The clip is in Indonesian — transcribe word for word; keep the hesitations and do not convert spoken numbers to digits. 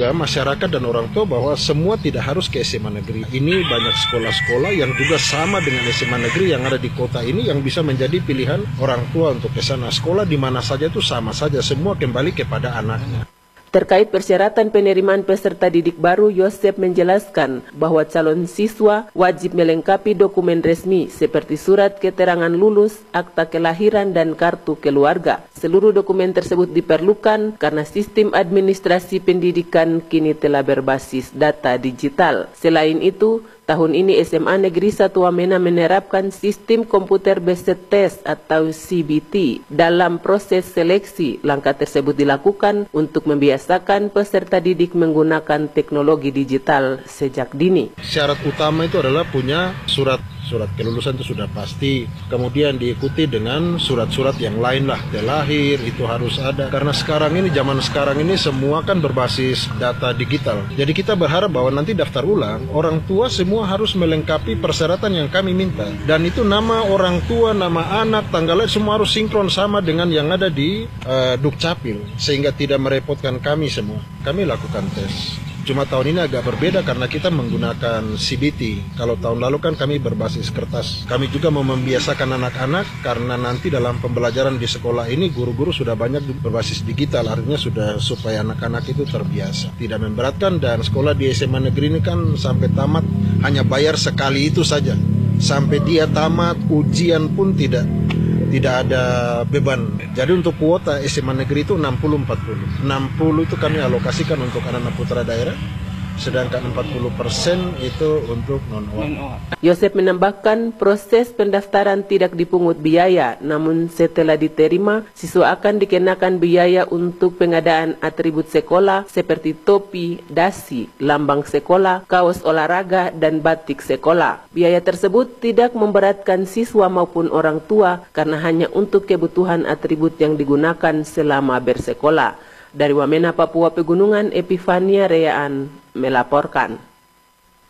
juga masyarakat dan orang tua bahwa semua tidak harus ke S M A negeri. Ini banyak sekolah-sekolah yang juga sama dengan S M A negeri yang ada di kota ini yang bisa menjadi pilihan orang tua untuk ke sana. Sekolah di mana saja itu sama saja, semua kembali kepada anaknya. Terkait persyaratan penerimaan peserta didik baru, Yosep menjelaskan bahwa calon siswa wajib melengkapi dokumen resmi seperti surat keterangan lulus, akta kelahiran, dan kartu keluarga. Seluruh dokumen tersebut diperlukan karena sistem administrasi pendidikan kini telah berbasis data digital. Selain itu, tahun ini S M A Negeri satu Wamena menerapkan sistem komputer based test atau C B T. Dalam proses seleksi, langkah tersebut dilakukan untuk membiasakan peserta didik menggunakan teknologi digital sejak dini. Syarat utama itu adalah punya surat surat kelulusan itu sudah pasti, kemudian diikuti dengan surat-surat yang lain lah, lahir itu harus ada, karena sekarang ini zaman sekarang ini semua kan berbasis data digital. Jadi kita berharap bahwa nanti daftar ulang orang tua semua harus melengkapi persyaratan yang kami minta, dan itu nama orang tua, nama anak, tanggalnya semua harus sinkron sama dengan yang ada di uh, Dukcapil, sehingga tidak merepotkan kami semua. Kami lakukan tes. Cuma tahun ini agak berbeda karena kita menggunakan C B T. Kalau tahun lalu kan kami berbasis kertas. Kami juga mau membiasakan anak-anak karena nanti dalam pembelajaran di sekolah ini guru-guru sudah banyak berbasis digital. Artinya sudah supaya anak-anak itu terbiasa. Tidak memberatkan, dan sekolah di S M A negeri ini kan sampai tamat hanya bayar sekali itu saja. Sampai dia tamat ujian pun tidak tidak ada beban. Jadi untuk kuota S M A negeri itu enam puluh empat puluh. enam puluh itu kami alokasikan untuk anak-anak putra daerah, sedangkan empat puluh persen itu untuk non-O A. Yosep menambahkan proses pendaftaran tidak dipungut biaya, namun setelah diterima, siswa akan dikenakan biaya untuk pengadaan atribut sekolah seperti topi, dasi, lambang sekolah, kaos olahraga, dan batik sekolah. Biaya tersebut tidak memberatkan siswa maupun orang tua karena hanya untuk kebutuhan atribut yang digunakan selama bersekolah. Dari Wamena, Papua Pegunungan, Epifania Reaan melaporkan.